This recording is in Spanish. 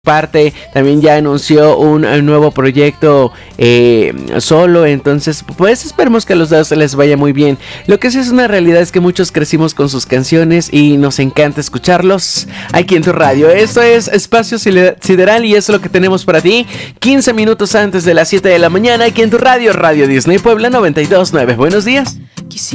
parte también ya anunció un nuevo proyecto solo, entonces pues esperemos que a los dos les vaya muy bien. Lo que sí es una realidad es que muchos crecimos con sus canciones y nos encanta escucharlos aquí en tu radio. Esto es Espacio Sideral y eso es lo que tenemos para ti 15 minutos antes de las 7 de la mañana aquí en tu radio, Radio Disney Puebla 92.9. Buenos días.